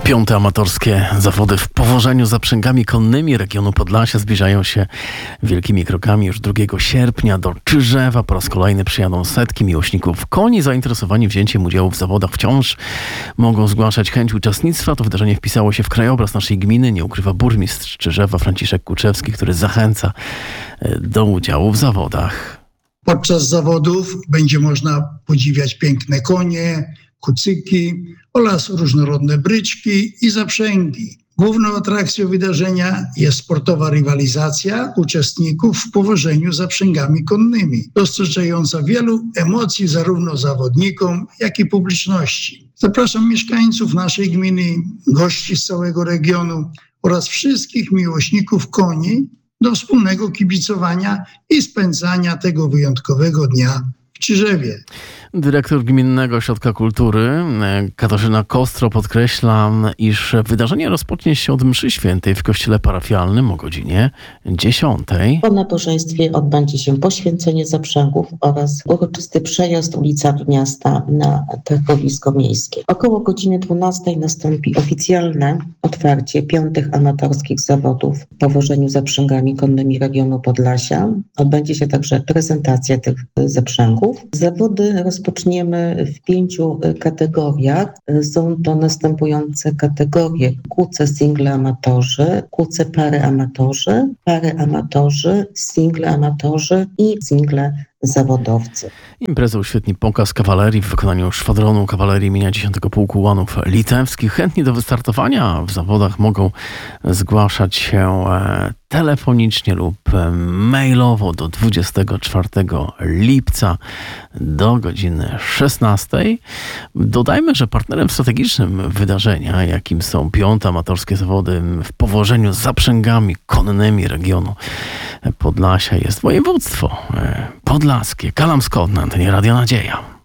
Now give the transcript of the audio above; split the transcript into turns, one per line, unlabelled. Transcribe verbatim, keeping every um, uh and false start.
Piąte amatorskie zawody w powożeniu zaprzęgami konnymi regionu Podlasia zbliżają się wielkimi krokami. Już drugiego sierpnia do Czyżewa po raz kolejny przyjadą setki miłośników koni. Zainteresowani wzięciem udziału w zawodach wciąż mogą zgłaszać chęć uczestnictwa. To wydarzenie wpisało się w krajobraz naszej gminy, nie ukrywa burmistrz Czyżewa Franciszek Kuczewski, który zachęca do udziału w zawodach.
Podczas zawodów będzie można podziwiać piękne konie, kucyki oraz różnorodne bryczki i zaprzęgi. Główną atrakcją wydarzenia jest sportowa rywalizacja uczestników w powożeniu zaprzęgami konnymi, dostarczająca wielu emocji zarówno zawodnikom, jak i publiczności. Zapraszam mieszkańców naszej gminy, gości z całego regionu oraz wszystkich miłośników koni do wspólnego kibicowania i spędzania tego wyjątkowego dnia w Czyżewie.
Dyrektor Gminnego Ośrodka Kultury Katarzyna Kostro podkreśla, iż wydarzenie rozpocznie się od mszy świętej w kościele parafialnym o godzinie dziesiątej.
Po nabożeństwie odbędzie się poświęcenie zaprzęgów oraz uroczysty przejazd ulicami miasta na targowisko miejskie. Około godziny dwunastej nastąpi oficjalne otwarcie piątych amatorskich zawodów w powożeniu zaprzęgami konnymi regionu Podlasia. Odbędzie się także prezentacja tych zaprzęgów. Zawody rozpoczniemy w pięciu kategoriach. Są to następujące kategorie: kuce single amatorzy, kuce pary amatorzy, pary amatorzy, single amatorzy i single zawodowcy.
Imprezę uświetni pokaz kawalerii w wykonaniu szwadronu kawalerii imienia dziesiątego Pułku Ułanów Litewskich. Chętni do wystartowania w zawodach mogą zgłaszać się telefonicznie lub mailowo do dwudziestego czwartego lipca do godziny szesnastej. Dodajmy, że partnerem strategicznym wydarzenia, jakim są piąte amatorskie zawody w powożeniu zaprzęgami konnymi regionu Podlasia, jest województwo podlaskie. Kalam Scott na antenie Radia Nadzieja.